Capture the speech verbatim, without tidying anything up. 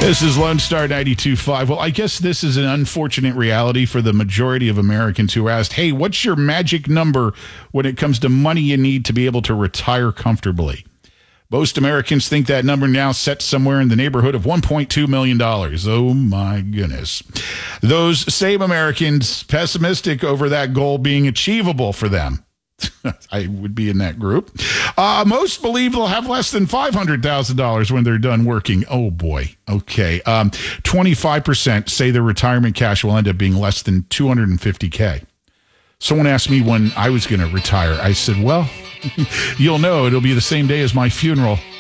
This is Lone Star ninety-two point five. Well, I guess this is an unfortunate reality for the majority of Americans who are asked, hey, what's your magic number when it comes to money you need to be able to retire comfortably? Most Americans think that number now sets somewhere in the neighborhood of one point two million dollars. Oh, my goodness. Those same Americans pessimistic over that goal being achievable for them. I would be in that group. Uh, most believe they'll have less than five hundred thousand dollars when they're done working. Oh, boy. Okay. Um, twenty-five percent say their retirement cash will end up being less than two hundred fifty thousand dollars. Someone asked me when I was going to retire. I said, well, you'll know. It'll be the same day as my funeral.